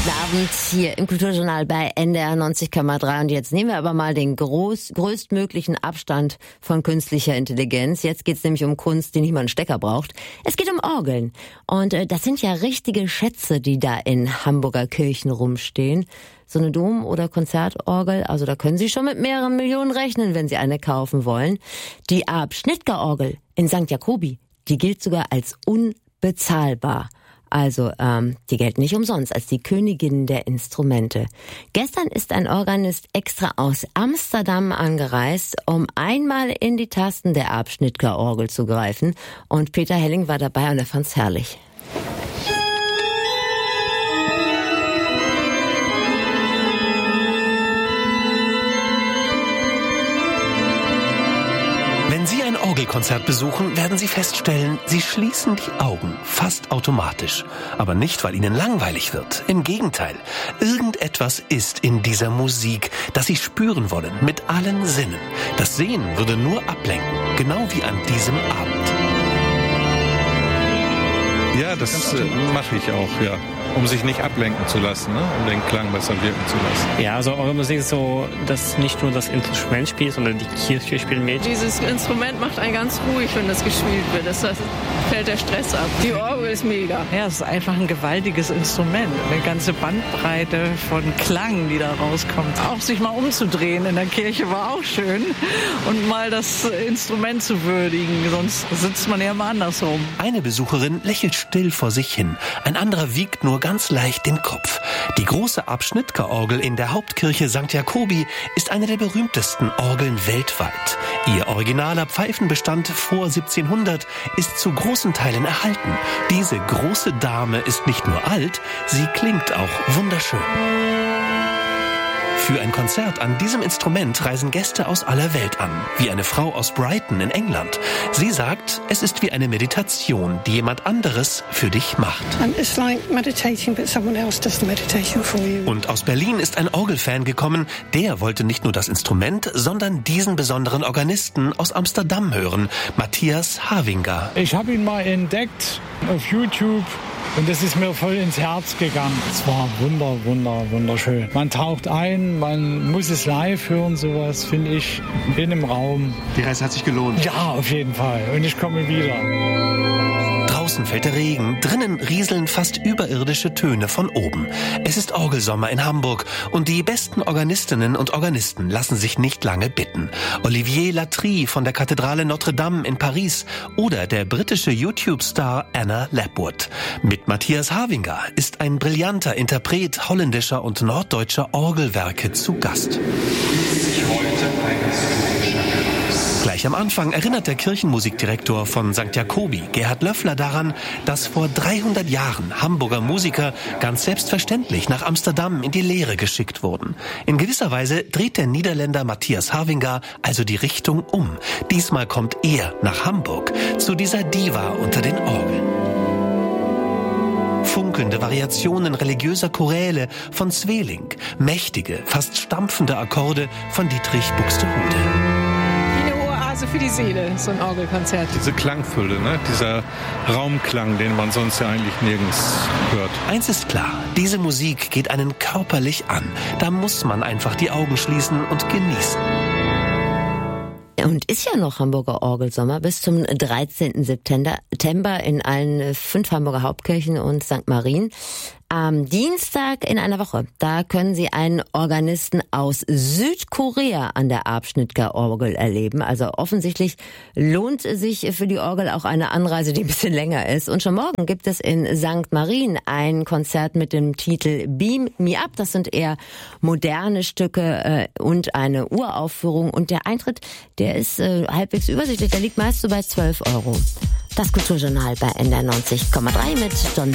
Guten Abend hier im Kulturjournal bei NDR 90,3 und jetzt nehmen wir aber mal den größtmöglichen Abstand von künstlicher Intelligenz. Jetzt geht's nämlich um Kunst, die nicht mal einen Stecker braucht. Es geht um Orgeln und das sind ja richtige Schätze, die da in Hamburger Kirchen rumstehen. So eine Dom- oder Konzertorgel, also da können Sie schon mit mehreren Millionen rechnen, wenn Sie eine kaufen wollen. Die Arp-Schnittger-Orgel in St. Jakobi, die gilt sogar als unbezahlbar. Also, die gelten nicht umsonst als die Königin der Instrumente. Gestern ist ein Organist extra aus Amsterdam angereist, um einmal in die Tasten der Arp-Schnittger-Orgel zu greifen. Und Peter Helling war dabei und er fand's herrlich. Wenn Sie ein Orgelkonzert besuchen, werden Sie feststellen, Sie schließen die Augen fast automatisch. Aber nicht, weil Ihnen langweilig wird. Im Gegenteil. Irgendetwas ist in dieser Musik, das Sie spüren wollen, mit allen Sinnen. Das Sehen würde nur ablenken, genau wie an diesem Abend. Ja, das mache ich auch, ja. Um sich nicht ablenken zu lassen, ne? Um den Klang besser wirken zu lassen. Ja, also eure Musik ist so, dass nicht nur das Instrument spielt, sondern die Kirche spielt mit. Dieses Instrument macht einen ganz ruhig, wenn das gespielt wird. Das fällt der Stress ab. Die Orgel ist mega. Ja, es ist einfach ein gewaltiges Instrument. Eine ganze Bandbreite von Klang, die da rauskommt. Auch sich mal umzudrehen in der Kirche war auch schön. Und mal das Instrument zu würdigen, sonst sitzt man ja mal andersrum. Eine Besucherin lächelt still vor sich hin. Ein anderer wiegt nur ganz leicht den Kopf. Die große Arp-Schnittger-Orgel in der Hauptkirche St. Jakobi ist eine der berühmtesten Orgeln weltweit. Ihr originaler Pfeifenbestand vor 1700 ist zu großen Teilen erhalten. Diese große Dame ist nicht nur alt, sie klingt auch wunderschön. Für ein Konzert an diesem Instrument reisen Gäste aus aller Welt an, wie eine Frau aus Brighton in England. Sie sagt, es ist wie eine Meditation, die jemand anderes für dich macht. It's like meditating, but someone else does the meditation for you. Und aus Berlin ist ein Orgelfan gekommen, der wollte nicht nur das Instrument, sondern diesen besonderen Organisten aus Amsterdam hören, Matthias Havinger. Ich habe ihn mal entdeckt auf YouTube. Und es ist mir voll ins Herz gegangen. Es war wunderschön. Man taucht ein, man muss es live hören, sowas, finde ich, in einem Raum. Die Reise hat sich gelohnt. Ja, auf jeden Fall. Und ich komme wieder. Draußen fällt der Regen, drinnen rieseln fast überirdische Töne von oben. Es ist Orgelsommer in Hamburg und die besten Organistinnen und Organisten lassen sich nicht lange bitten. Olivier Latry von der Kathedrale Notre Dame in Paris oder der britische YouTube-Star Anna Lapwood. Mit Matthias Havinger ist ein brillanter Interpret holländischer und norddeutscher Orgelwerke zu Gast. Gleich am Anfang erinnert der Kirchenmusikdirektor von St. Jakobi, Gerhard Löffler, daran, dass vor 300 Jahren Hamburger Musiker ganz selbstverständlich nach Amsterdam in die Lehre geschickt wurden. In gewisser Weise dreht der Niederländer Matthias Havinger also die Richtung um. Diesmal kommt er nach Hamburg, zu dieser Diva unter den Orgeln. Funkelnde Variationen religiöser Choräle von Sweeling, mächtige, fast stampfende Akkorde von Dietrich Buxtehude. Also für die Seele, so ein Orgelkonzert. Diese Klangfülle, ne? Dieser Raumklang, den man sonst ja eigentlich nirgends hört. Eins ist klar, diese Musik geht einen körperlich an. Da muss man einfach die Augen schließen und genießen. Und ist ja noch Hamburger Orgelsommer bis zum 13. September in allen 5 Hamburger Hauptkirchen und St. Marien. Am Dienstag in einer Woche, da können Sie einen Organisten aus Südkorea an der Arp-Schnittger-Orgel erleben. Also offensichtlich lohnt sich für die Orgel auch eine Anreise, die ein bisschen länger ist. Und schon morgen gibt es in St. Marien ein Konzert mit dem Titel Beam Me Up. Das sind eher moderne Stücke und eine Uraufführung. Und der Eintritt, der ist halbwegs übersichtlich. Der liegt meist so bei 12 €. Das Kulturjournal bei NDR 90,3 mit Don